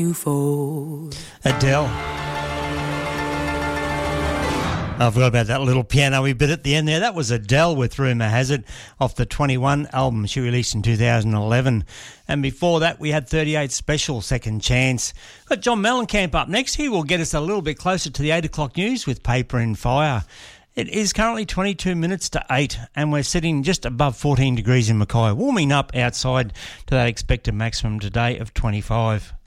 Adele. I forgot about that little piano-y bit at the end there. That was Adele with Rumour Has It off the 21 album she released in 2011. And before that, we had 38 Special, Second Chance. Got John Mellencamp up next. He will get us a little bit closer to the 8 o'clock news with Paper and Fire. It is currently 22 minutes to 8 and we're sitting just above 14 degrees in Mackay, warming up outside to that expected maximum today of 25.